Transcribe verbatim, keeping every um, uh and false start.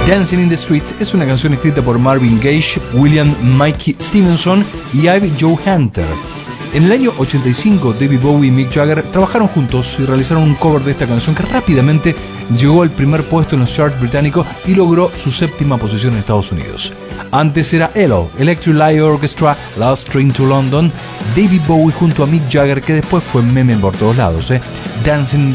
Dancing in the Streets es una canción escrita por Marvin Gaye, William Mikey Stevenson y Ike Joe Hunter. En el año ochenta y cinco, David Bowie y Mick Jagger trabajaron juntos y realizaron un cover de esta canción que rápidamente llegó al primer puesto en los charts británicos y logró su séptima posición en Estados Unidos. Antes era E L O, Electric Light Orchestra, Last Train to London, David Bowie junto a Mick Jagger, que después fue meme por todos lados, ¿eh? Dancing